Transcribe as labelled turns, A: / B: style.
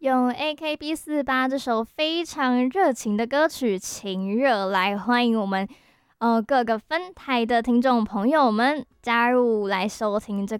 A: 用 AKB48这首非常热情的歌曲《情热》来欢迎我们各个分台的听众朋友们加入来收听这